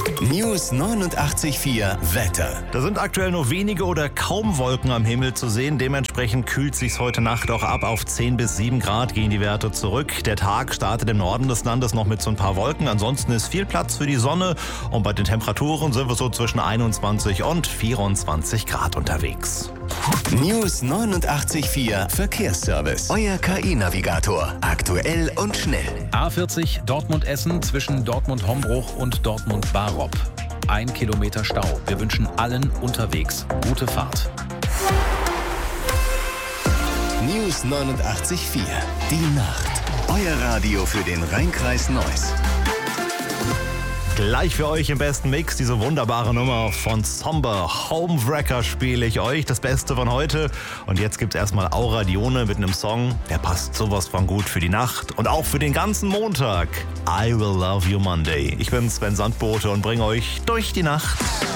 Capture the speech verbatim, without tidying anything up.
News neunundachtzig Komma vier Wetter. Da sind aktuell nur wenige oder kaum Wolken am Himmel zu sehen. Dementsprechend kühlt sich's heute Nacht auch ab. Auf zehn bis sieben Grad gehen die Werte zurück. Der Tag startet im Norden des Landes noch mit so ein paar Wolken. Ansonsten ist viel Platz für die Sonne. Und bei den Temperaturen sind wir so zwischen einundzwanzig und vierundzwanzig Grad unterwegs. News neunundachtzig Komma vier Verkehrsservice. Euer K I-Navigator. Aktuell und schnell. A vierzig Dortmund-Essen zwischen Dortmund-Hombruch und Dortmund-Barop. Ein Kilometer Stau. Wir wünschen allen unterwegs gute Fahrt. News neunundachtzig Komma vier. Die Nacht. Euer Radio für den Rhein-Kreis Neuss. Gleich für euch im besten Mix diese wunderbare Nummer von Somber. Homewrecker spiele ich euch, das Beste von heute. Und jetzt gibt's erstmal Aura Dione mit einem Song, der passt sowas von gut für die Nacht und auch für den ganzen Montag. I Will Love You Monday. Ich bin Sven Sandbote und bringe euch durch die Nacht.